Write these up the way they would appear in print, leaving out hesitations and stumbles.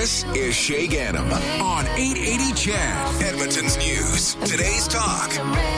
This is Shay Gannam on 880 CHED, Edmonton's News. Today's talk.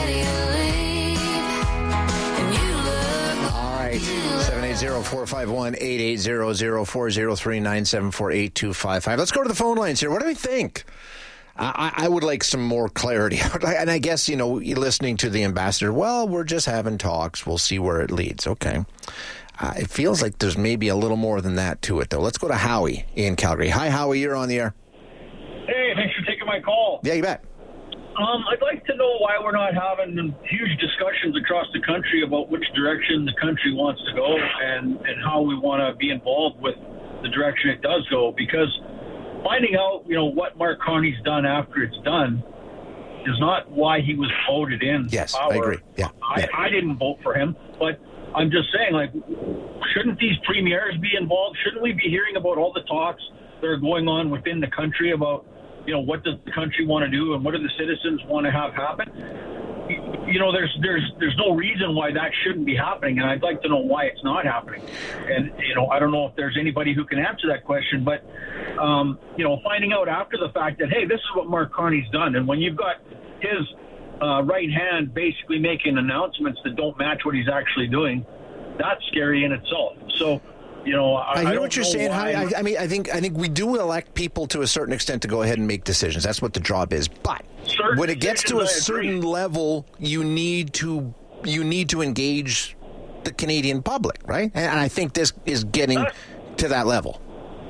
780-451-8800-403-974-8255. Let's go to the phone lines here. What do we think? I would like some more clarity. And I guess, you're listening to the ambassador, well, we're just having talks. We'll see where it leads. Okay. It feels like there's maybe a little more than that to it, though. Let's go to Howie in Calgary. Hi, Howie. You're on the air. Hey, thanks for taking my call. Yeah, you bet. I'd like to know why we're not having huge discussions across the country about which direction the country wants to go and how we want to be involved with the direction it does go. Because finding out, what Mark Carney's done after it's done is not why he was voted in. Yes, power. I agree. Yeah. I didn't vote for him, but I'm just saying, shouldn't these premiers be involved? Shouldn't we be hearing about all the talks that are going on within the country about, what does the country want to do and what do the citizens want to have happen? There's no reason why that shouldn't be happening, and I'd like to know why it's not happening. And, I don't know if there's anybody who can answer that question, but, finding out after the fact that, hey, this is what Mark Carney's done, and when you've got his right hand basically making announcements that don't match what he's actually doing, that's scary in itself. So, I hear what you're saying. I think we do elect people to a certain extent to go ahead and make decisions. That's what the job is. But when it gets to a certain level, you need to engage the Canadian public, right? And I think this is getting to that level.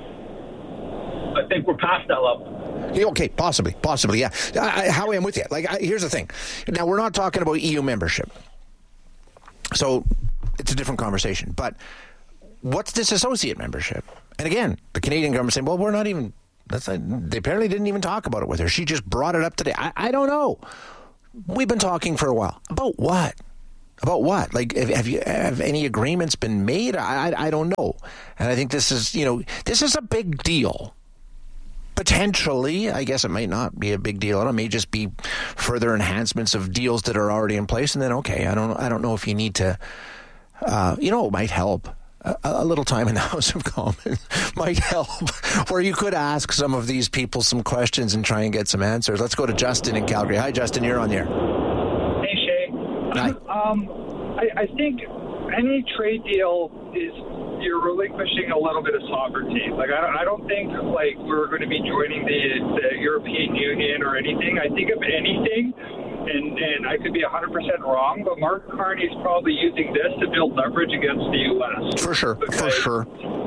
I think we're past that level. Okay, possibly, yeah. Howie, I'm with you. Here's the thing. Now, we're not talking about EU membership, so it's a different conversation. But what's this associate membership? And again, the Canadian government saying, well, we're not even, they apparently didn't even talk about it with her. She just brought it up today. I don't know. We've been talking for a while. About what? Have any agreements been made? I don't know. And I think this is a big deal. Potentially, I guess it might not be a big deal. It may just be further enhancements of deals that are already in place. And then, okay, I don't know if you need to, it might help. A little time in the House of Commons might help, where you could ask some of these people some questions and try and get some answers. Let's go to Justin in Calgary. Hi, Justin, you're on the air. Hey, Shay. Hi. I think any trade deal is you're relinquishing a little bit of sovereignty. I don't think we're going to be joining the European Union or anything. I think if anything, and I could be 100% wrong, but Mark Carney is probably using this to build leverage against the U.S. For sure. Because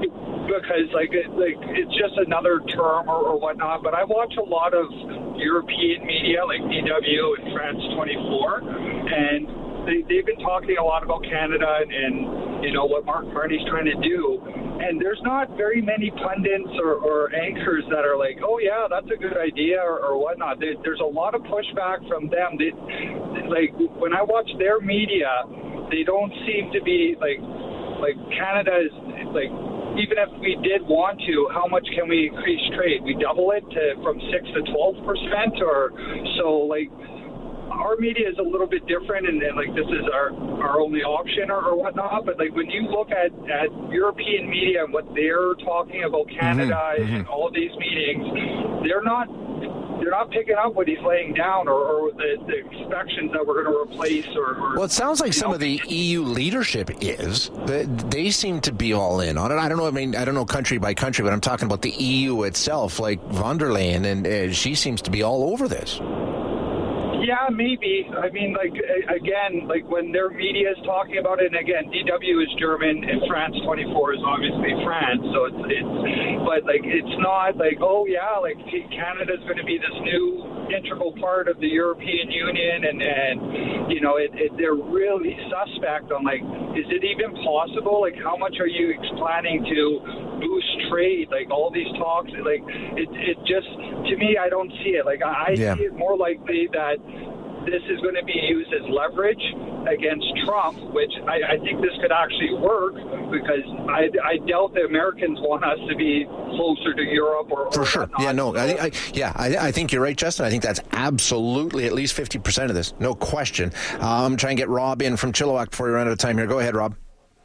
it's just another term or whatnot. But I watch a lot of European media like DW and France 24, and they've been talking a lot about Canada and what Mark Carney's trying to do. And there's not very many pundits or anchors that are like, oh, yeah, that's a good idea or whatnot. There's a lot of pushback from them. When I watch their media, they don't seem to be like Canada is even if we did want to, how much can we increase trade? We double it from 6 to 12% or so. Our media is a little bit different, and this is our only option or whatnot. But when you look at European media and what they're talking about Canada and all of these meetings, they're not picking up what he's laying down or the inspections that we're going to replace well, it sounds like some of the EU leadership is. They seem to be all in on it. I don't know. I don't know country by country, but I'm talking about the EU itself, like von der Leyen, and she seems to be all over this. Yeah, maybe. When their media is talking about it, and again, DW is German and France 24 is obviously France, so it's not Canada's going to be this new integral part of the European Union, and they're really suspect on is it even possible? How much are you planning to boost trade? All these talks, it just, to me, I don't see it. I see it more likely that this is going to be used as leverage against Trump, which I think this could actually work because I doubt the Americans want us to be closer to Europe or for sure. Whatnot. Yeah, no, I think you're right, Justin. I think that's absolutely at least 50% of this, no question. I'm trying to get Rob in from Chilliwack before we run out of time here. Go ahead, Rob.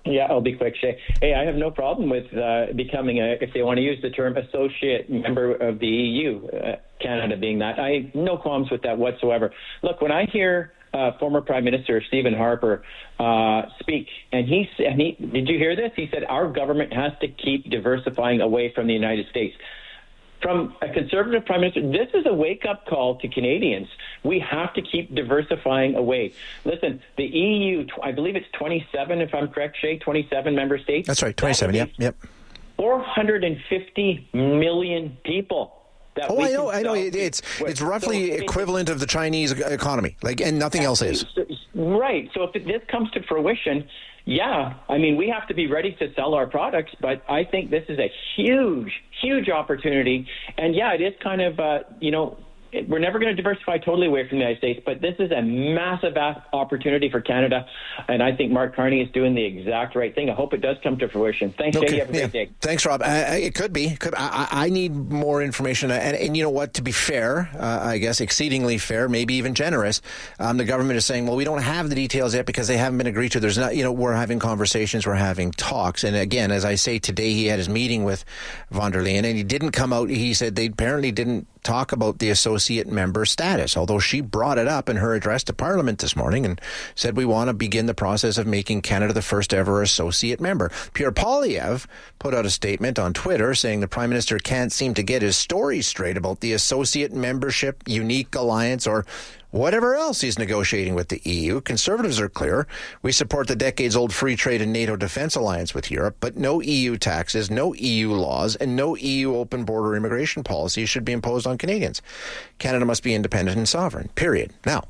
Yeah, I'll be quick, Shay. Hey, I have no problem with becoming, if they want to use the term, associate member of the EU, Canada being that. I have no qualms with that whatsoever. Look, when I hear former Prime Minister Stephen Harper speak, and he did you hear this? He said our government has to keep diversifying away from the United States. From a Conservative Prime Minister, this is a wake-up call to Canadians. We have to keep diversifying away. Listen, the EU, I believe it's 27, if I'm correct, Shay, 27 member states. That's right, 27, yep. 450 million people. I know. It's roughly equivalent of the Chinese economy, and nothing else is. Right. So if this comes to fruition, yeah, I mean, we have to be ready to sell our products, but I think this is a huge opportunity. And yeah, it is kind of, we're never going to diversify totally away from the United States, but this is a massive opportunity for Canada, and I think Mark Carney is doing the exact right thing. I hope it does come to fruition. Thanks, Jay. Have a great day. Thanks, Rob. It could be. I need more information, and you know what? To be fair, I guess exceedingly fair, maybe even generous, the government is saying, well, we don't have the details yet because they haven't been agreed to. There's not, we're having conversations, we're having talks, and again, as I say, today he had his meeting with von der Leyen, and he didn't come out. He said they apparently didn't talk about the associate member status, although she brought it up in her address to Parliament this morning and said we want to begin the process of making Canada the first ever associate member. Pierre Poilievre put out a statement on Twitter saying the Prime Minister can't seem to get his story straight about the associate membership, unique alliance, or whatever else he's negotiating with the EU. Conservatives are clear. We support the decades-old free trade and NATO defense alliance with Europe, but no EU taxes, no EU laws, and no EU open border immigration policy should be imposed on Canadians. Canada must be independent and sovereign, period. Now,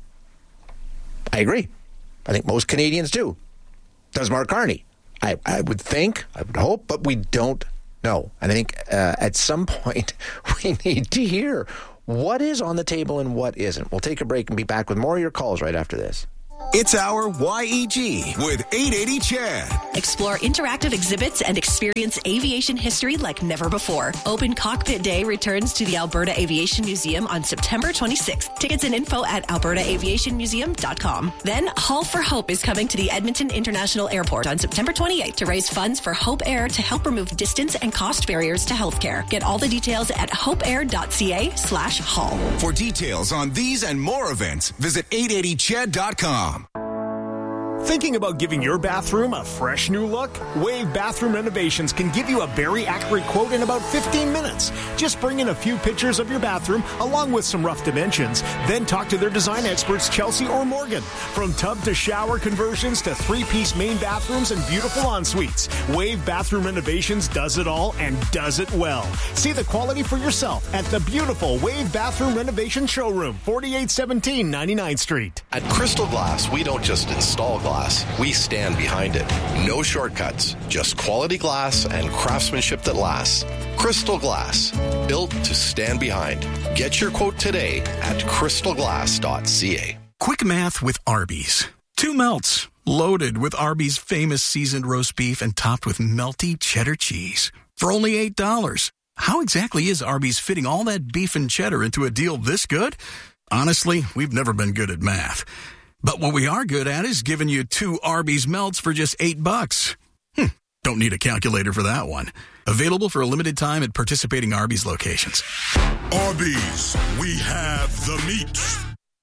I agree. I think most Canadians do. Does Mark Carney? I would think, I would hope, but we don't know. And I think at some point we need to hear what is on the table and what isn't. We'll take a break and be back with more of your calls right after this. It's our YEG with 880 Chad. Explore interactive exhibits and experience aviation history like never before. Open Cockpit Day returns to the Alberta Aviation Museum on September 26th. Tickets and info at albertaaviationmuseum.com. Then Haul for Hope is coming to the Edmonton International Airport on September 28th to raise funds for Hope Air to help remove distance and cost barriers to healthcare. Get all the details at hopeair.ca/haul. For details on these and more events, visit 880chad.com. Thinking about giving your bathroom a fresh new look? Wave Bathroom Renovations can give you a very accurate quote in about 15 minutes. Just bring in a few pictures of your bathroom along with some rough dimensions. Then talk to their design experts, Chelsea or Morgan. From tub to shower conversions to 3-piece main bathrooms and beautiful ensuites, Wave Bathroom Renovations does it all and does it well. See the quality for yourself at the beautiful Wave Bathroom Renovation Showroom, 4817 99th Street. At Crystal Glass, we don't just install glass, we stand behind it. No shortcuts, just quality glass and craftsmanship that lasts. Crystal Glass, built to stand behind. Get your quote today at crystalglass.ca. Quick math with Arby's. 2 melts, loaded with Arby's famous seasoned roast beef and topped with melty cheddar cheese. For only $8. How exactly is Arby's fitting all that beef and cheddar into a deal this good? Honestly, we've never been good at math. But what we are good at is giving you 2 Arby's melts for just $8. Don't need a calculator for that one. Available for a limited time at participating Arby's locations. Arby's, we have the meat.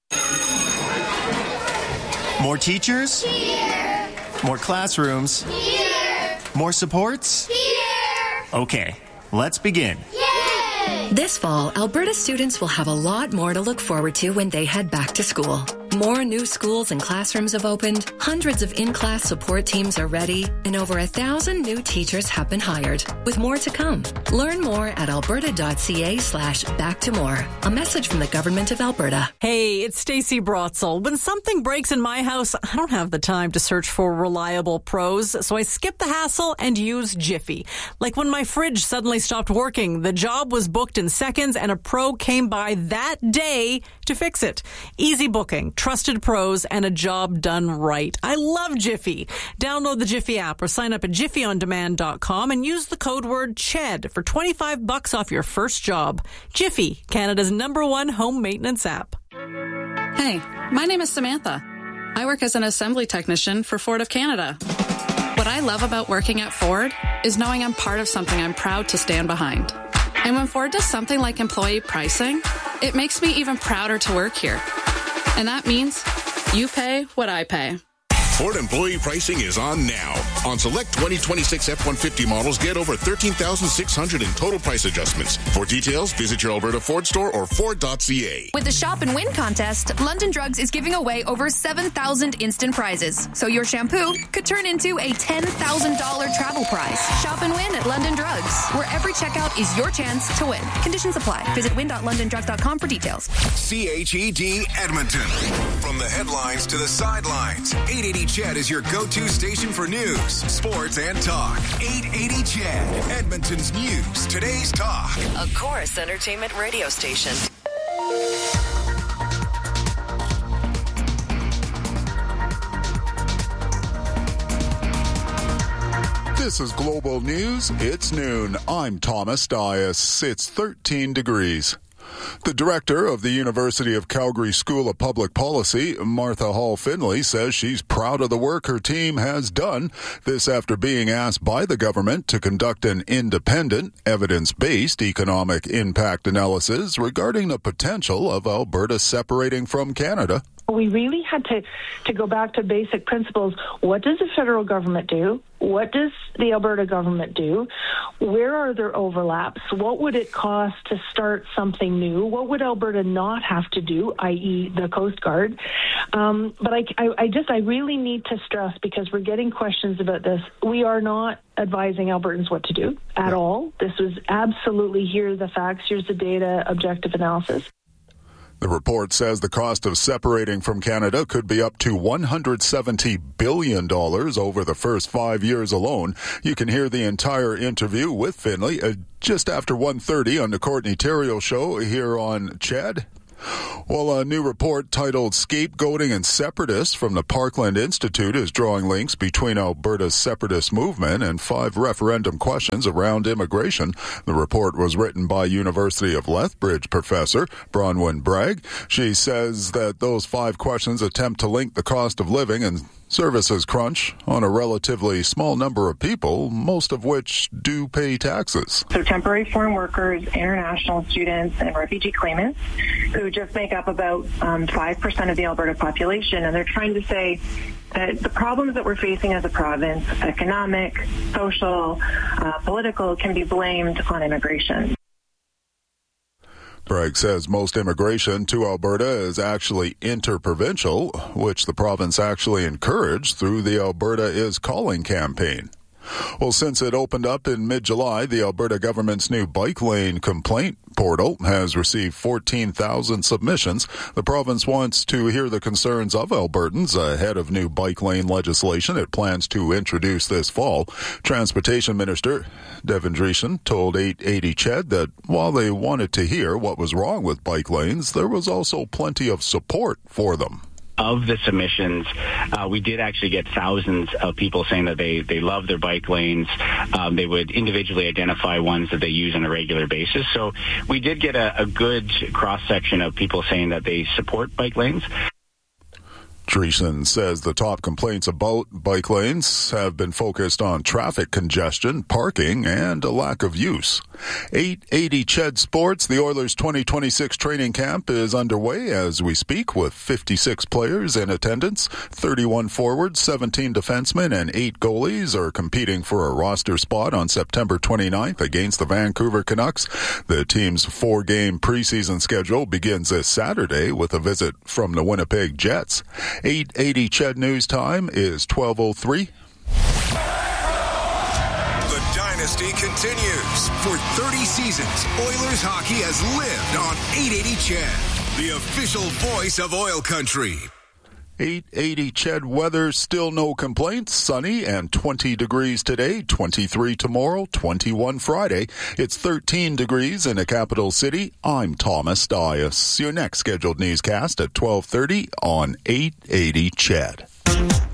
More teachers? Here. More classrooms? Here. More supports? Here. Okay, let's begin. Yay! This fall, Alberta students will have a lot more to look forward to when they head back to school. More new schools and classrooms have opened, hundreds of in-class support teams are ready, and over 1,000 new teachers have been hired, with more to come. Learn more at alberta.ca/back-to-more. A message from the Government of Alberta. Hey, it's Stacey Brotzel. When something breaks in my house, I don't have the time to search for reliable pros, so I skip the hassle and use Jiffy. Like when my fridge suddenly stopped working, the job was booked in seconds and a pro came by that day to fix it. Easy booking, trusted pros, and a job done right. I love Jiffy. Download the Jiffy app or sign up at jiffyondemand.com and use the code word CHED for $25 off your first job. Jiffy, Canada's #1 home maintenance app. Hey, my name is Samantha. I work as an assembly technician for Ford of Canada. What What I love about working at Ford is knowing I'm part of something I'm proud to stand behind. And when Ford does something like employee pricing, it makes me even prouder to work here. And that means you pay what I pay. Ford employee pricing is on now. On select 2026 F-150 models, get over $13,600 in total price adjustments. For details, visit your Alberta Ford store or Ford.ca. With the Shop and Win contest, London Drugs is giving away over 7,000 instant prizes. So your shampoo could turn into a $10,000 travel prize. Shop and win at London Drugs, where every checkout is your chance to win. Conditions apply. Visit win.londondrugs.com for details. CHED Edmonton. From the headlines to the sidelines, 880 CHED is your go-to station for news, sports, and talk. 880 CHED, Edmonton's news, today's talk. A Chorus Entertainment radio station. This is Global News. It's noon. I'm Thomas Dias. It's 13 degrees. The director of the University of Calgary School of Public Policy, Martha Hall-Finley, says she's proud of the work her team has done. This after being asked by the government to conduct an independent, evidence-based economic impact analysis regarding the potential of Alberta separating from Canada. We really had to go back to basic principles. What does the federal government do? What does the Alberta government do? Where are there overlaps? What would it cost to start something new? What would Alberta not have to do, i.e. the Coast Guard? But I really need to stress, because we're getting questions about this, we are not advising Albertans what to do at all. This was absolutely, here are the facts, here's the data, objective analysis. The report says the cost of separating from Canada could be up to $170 billion over the first 5 years alone. You can hear the entire interview with Finley just after 1:30 on the Courtney Theriault Show here on CHED. Well, a new report titled Scapegoating and Separatists from the Parkland Institute is drawing links between Alberta's separatist movement and 5 referendum questions around immigration. The report was written by University of Lethbridge professor Bronwyn Bragg. She says that those 5 questions attempt to link the cost of living and services crunch on a relatively small number of people, most of which do pay taxes. So temporary foreign workers, international students, and refugee claimants, who just make up about 5% of the Alberta population. And they're trying to say that the problems that we're facing as a province, economic, social, political, can be blamed on immigration. Bragg says most immigration to Alberta is actually interprovincial, which the province actually encouraged through the Alberta Is Calling campaign. Well, since it opened up in mid-July, the Alberta government's new bike lane complaint portal has received 14,000 submissions. The province wants to hear the concerns of Albertans ahead of new bike lane legislation it plans to introduce this fall. Transportation Minister Devin Dreesen told 880 CHED that while they wanted to hear what was wrong with bike lanes, there was also plenty of support for them. Of the submissions, we did actually get thousands of people saying that they love their bike lanes. They would individually identify ones that they use on a regular basis. So we did get a good cross-section of people saying that they support bike lanes. Dreesen says the top complaints about bike lanes have been focused on traffic congestion, parking, and a lack of use. 880 CHED Sports, the Oilers 2026 training camp is underway as we speak, with 56 players in attendance. 31 forwards, 17 defensemen, and 8 goalies are competing for a roster spot on September 29th against the Vancouver Canucks. The team's 4-game preseason schedule begins this Saturday with a visit from the Winnipeg Jets. 880 CHED News Time is 12:03. The dynasty continues. For 30 seasons, Oilers hockey has lived on 880 CHED, the official voice of Oil Country. 880 CHED weather, still no complaints. Sunny and 20 degrees today, 23 tomorrow, 21 Friday. It's 13 degrees in the capital city. I'm Thomas Dias. Your next scheduled newscast at 12:30 on 880 CHED.